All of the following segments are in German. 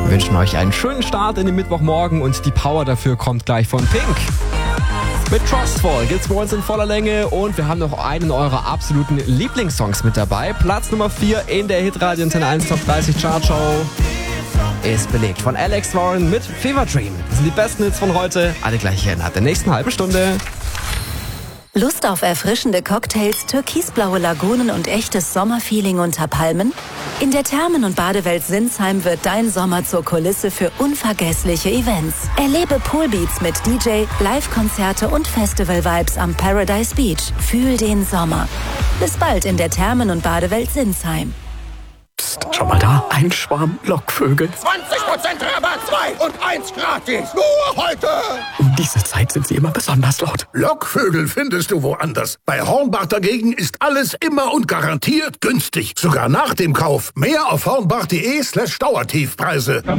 Wir wünschen euch einen schönen Start in den Mittwochmorgen und die Power dafür kommt gleich von Pink. Mit Trustfall geht's bei uns in voller Länge und wir haben noch einen eurer absoluten Lieblingssongs mit dabei. Platz Nummer 4 in der Hitradio Antenne 1 Top 30 Chartshow ist belegt von Alex Warren mit Fever Dream. Das sind die besten Hits von heute, alle gleich hier innerhalb der nächsten halben Stunde. Lust auf erfrischende Cocktails, türkisblaue Lagunen und echtes Sommerfeeling unter Palmen? In der Thermen- und Badewelt Sinsheim wird dein Sommer zur Kulisse für unvergessliche Events. Erlebe Poolbeats mit DJ, Live-Konzerte und Festival-Vibes am Paradise Beach. Fühl den Sommer. Bis bald in der Thermen- und Badewelt Sinsheim. Psst, schau mal da, ein Schwarm Lockvögel. 20% Rabatt, 2 und 1 gratis. Nur heute. Um diese Zeit sind sie immer besonders laut. Lockvögel findest du woanders. Bei Hornbach dagegen ist alles immer und garantiert günstig. Sogar nach dem Kauf. Mehr auf hornbach.de/Dauertiefpreise.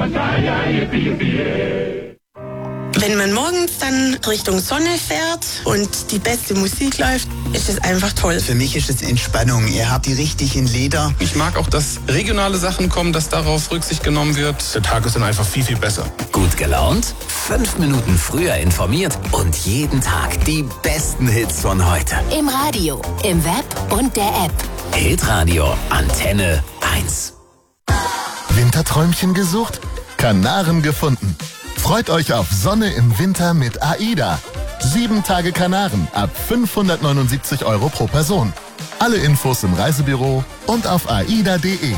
Wenn man morgens dann Richtung Sonne fährt und die beste Musik läuft, ist es einfach toll. Für mich ist es Entspannung. Ihr habt die richtigen Lieder. Ich mag auch, dass regionale Sachen kommen, dass darauf Rücksicht genommen wird. Der Tag ist dann einfach viel, viel besser. Gut gelaunt, 5 Minuten früher informiert und jeden Tag die besten Hits von heute. Im Radio, im Web und der App. Hitradio Antenne 1. Winterträumchen gesucht? Kanaren gefunden. Freut euch auf Sonne im Winter mit AIDA. 7 Tage Kanaren ab 579 € pro Person. Alle Infos im Reisebüro und auf aida.de.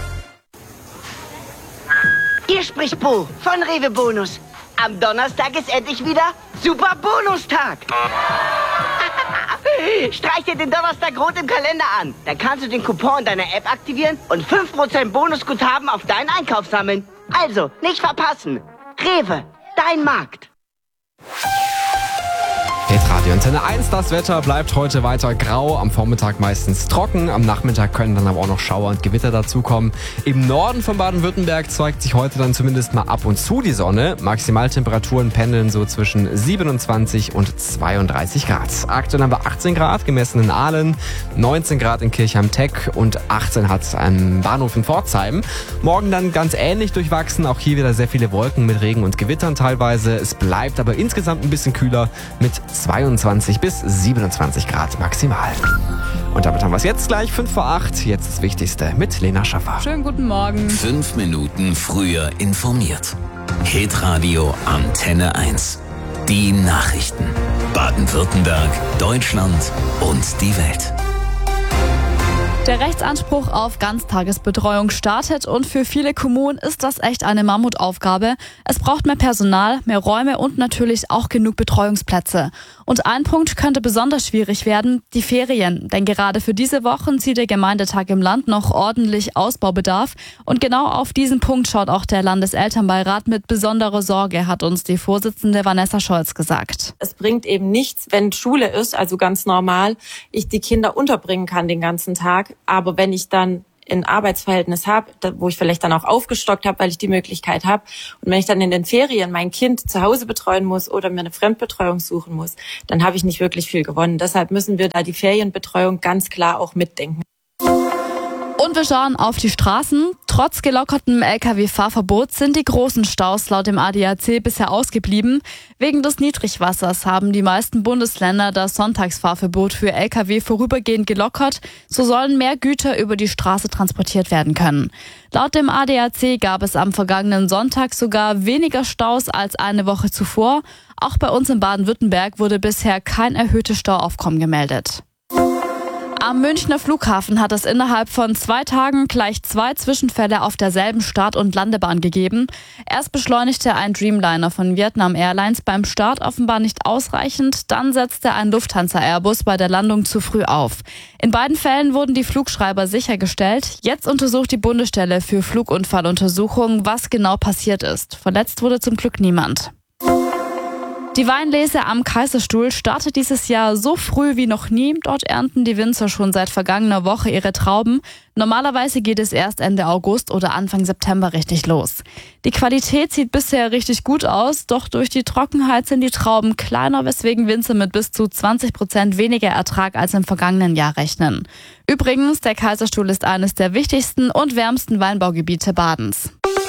Hier spricht Bo von Rewe Bonus. Am Donnerstag ist endlich wieder Super Bonustag. Streich dir den Donnerstag rot im Kalender an. Dann kannst du den Coupon deiner App aktivieren und 5% Bonusguthaben auf deinen Einkauf sammeln. Also, nicht verpassen. Rewe, dein Markt. Hitradio Antenne 1, das Wetter bleibt heute weiter grau, am Vormittag meistens trocken, am Nachmittag können dann aber auch noch Schauer und Gewitter dazukommen. Im Norden von Baden-Württemberg zeigt sich heute dann zumindest mal ab und zu die Sonne. Maximaltemperaturen pendeln so zwischen 27 und 32 Grad. Aktuell haben wir 18 Grad gemessen in Aalen, 19 Grad in Kirchheim-Teck und 18 hat es am Bahnhof in Pforzheim. Morgen dann ganz ähnlich durchwachsen, auch hier wieder sehr viele Wolken mit Regen und Gewittern teilweise. Es bleibt aber insgesamt ein bisschen kühler mit 22 bis 27 Grad maximal. Und damit haben wir es jetzt gleich 5 vor 8. Jetzt das Wichtigste mit Lena Schaffer. Schönen guten Morgen. 5 Minuten früher informiert. Hitradio Antenne 1. Die Nachrichten. Baden-Württemberg, Deutschland und die Welt. Der Rechtsanspruch auf Ganztagesbetreuung startet und für viele Kommunen ist das echt eine Mammutaufgabe. Es braucht mehr Personal, mehr Räume und natürlich auch genug Betreuungsplätze. Und ein Punkt könnte besonders schwierig werden, die Ferien. Denn gerade für diese Wochen sieht der Gemeindetag im Land noch ordentlich Ausbaubedarf. Und genau auf diesen Punkt schaut auch der Landeselternbeirat mit besonderer Sorge, hat uns die Vorsitzende Vanessa Scholz gesagt. Es bringt eben nichts, wenn Schule ist, also ganz normal, ich die Kinder unterbringen kann den ganzen Tag. Aber wenn ich dann ein Arbeitsverhältnis habe, wo ich vielleicht dann auch aufgestockt habe, weil ich die Möglichkeit habe, und wenn ich dann in den Ferien mein Kind zu Hause betreuen muss oder mir eine Fremdbetreuung suchen muss, dann habe ich nicht wirklich viel gewonnen. Deshalb müssen wir da die Ferienbetreuung ganz klar auch mitdenken. Und wir schauen auf die Straßen. Trotz gelockertem Lkw-Fahrverbots sind die großen Staus laut dem ADAC bisher ausgeblieben. Wegen des Niedrigwassers haben die meisten Bundesländer das Sonntagsfahrverbot für Lkw vorübergehend gelockert. So sollen mehr Güter über die Straße transportiert werden können. Laut dem ADAC gab es am vergangenen Sonntag sogar weniger Staus als eine Woche zuvor. Auch bei uns in Baden-Württemberg wurde bisher kein erhöhtes Stauaufkommen gemeldet. Am Münchner Flughafen hat es innerhalb von 2 Tagen gleich 2 Zwischenfälle auf derselben Start- und Landebahn gegeben. Erst beschleunigte ein Dreamliner von Vietnam Airlines beim Start offenbar nicht ausreichend, dann setzte ein Lufthansa-Airbus bei der Landung zu früh auf. In beiden Fällen wurden die Flugschreiber sichergestellt. Jetzt untersucht die Bundesstelle für Flugunfalluntersuchungen, was genau passiert ist. Verletzt wurde zum Glück niemand. Die Weinlese am Kaiserstuhl startet dieses Jahr so früh wie noch nie. Dort ernten die Winzer schon seit vergangener Woche ihre Trauben. Normalerweise geht es erst Ende August oder Anfang September richtig los. Die Qualität sieht bisher richtig gut aus, doch durch die Trockenheit sind die Trauben kleiner, weswegen Winzer mit bis zu 20% weniger Ertrag als im vergangenen Jahr rechnen. Übrigens, der Kaiserstuhl ist eines der wichtigsten und wärmsten Weinbaugebiete Badens.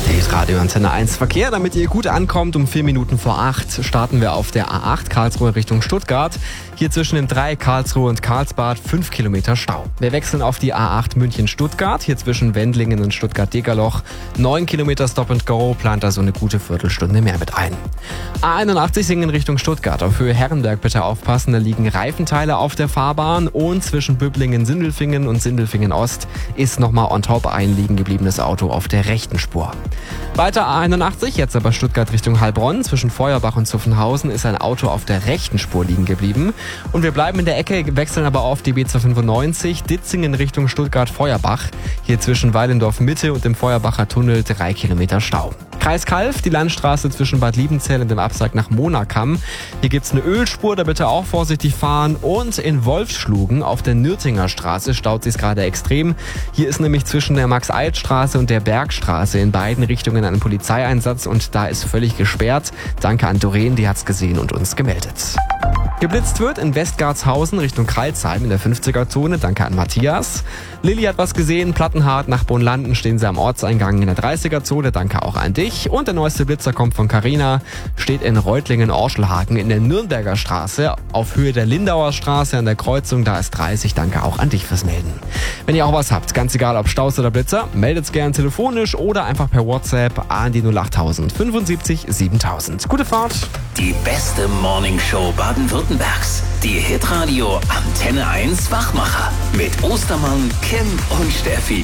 Radio Antenne 1 Verkehr, damit ihr gut ankommt. Um 4 Minuten vor 8 starten wir auf der A8 Karlsruhe Richtung Stuttgart. Hier zwischen den 3 Karlsruhe und Karlsbad 5 Kilometer Stau. Wir wechseln auf die A8 München-Stuttgart. Hier zwischen Wendlingen und Stuttgart-Degerloch 9 Kilometer Stop and Go. Plant da so eine gute Viertelstunde mehr mit ein. A81 Singen Richtung Stuttgart. Auf Höhe Herrenberg bitte aufpassen. Da liegen Reifenteile auf der Fahrbahn. Und zwischen Böblingen-Sindelfingen und Sindelfingen-Ost ist nochmal on top ein liegen gebliebenes Auto auf der rechten Spur. Weiter A81, jetzt aber Stuttgart Richtung Heilbronn. Zwischen Feuerbach und Zuffenhausen ist ein Auto auf der rechten Spur liegen geblieben. Und wir bleiben in der Ecke, wechseln aber auf die B295, Ditzingen Richtung Stuttgart-Feuerbach. Hier zwischen Weilendorf Mitte und dem Feuerbacher Tunnel 3 Kilometer Stau. Kreis Calw, die Landstraße zwischen Bad Liebenzell und dem Absag nach Monakam. Hier gibt's eine Ölspur, da bitte auch vorsichtig fahren. Und in Wolfschlugen auf der Nürtinger Straße staut sich's gerade extrem. Hier ist nämlich zwischen der Max-Eid-Straße und der Bergstraße in beiden Richtungen ein Polizeieinsatz und da ist völlig gesperrt. Danke an Doreen, die hat's gesehen und uns gemeldet. Geblitzt wird in Westgartshausen Richtung Kreilsheim in der 50er-Zone. Danke an Matthias. Lilly hat was gesehen. Plattenhardt nach Bonlanden stehen sie am Ortseingang in der 30er-Zone. Danke auch an dich. Und der neueste Blitzer kommt von Carina. Steht in Reutlingen-Orschelhagen in der Nürnberger Straße. Auf Höhe der Lindauer Straße an der Kreuzung. Da ist 30. Danke auch an dich fürs Melden. Wenn ihr auch was habt, ganz egal ob Staus oder Blitzer, meldet's gern telefonisch oder einfach per WhatsApp an die 08000 75 7000. Gute Fahrt. Die beste Morningshow Baden-Württembergs. Die Hitradio Antenne 1 Wachmacher. Mit Ostermann, Kim und Steffi.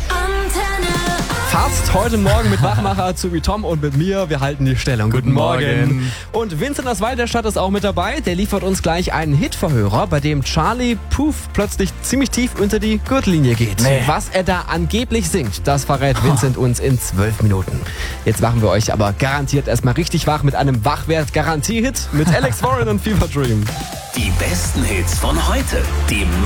Fast heute Morgen mit Wachmacher zu wie Tom und mit mir. Wir halten die Stellung. Guten Morgen. Und Vincent aus Walterstadt ist auch mit dabei. Der liefert uns gleich einen Hitverhörer, bei dem Charlie Puth plötzlich ziemlich tief unter die Gürtellinie geht. Nee. Was er da angeblich singt, das verrät Vincent uns in 12 Minuten. Jetzt machen wir euch aber garantiert erstmal richtig wach mit einem Wachwert-Garantie-Hit mit Alex Warren und Fever Dream. Die besten Hits von heute. Die